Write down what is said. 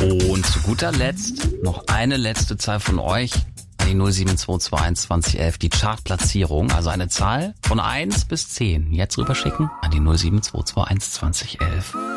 Und zu guter Letzt noch eine letzte Zahl von euch an die 07221 2011, die Chartplatzierung, also eine Zahl von 1 bis 10. Jetzt rüberschicken an die 07221 2011.